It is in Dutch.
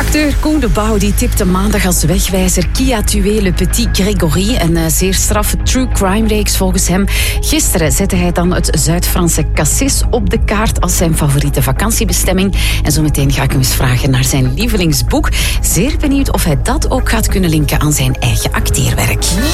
Acteur Koen de Bouw die tipte maandag als wegwijzer Qui a tué le petit Grégory, een zeer straffe true crime reeks volgens hem. Gisteren zette hij dan het Zuid-Franse Cassis op de kaart als zijn favoriete vakantiebestemming. En zometeen ga ik hem eens vragen naar zijn lievelingsboek. Zeer benieuwd of hij dat ook gaat kunnen linken aan zijn eigen acteerwerk.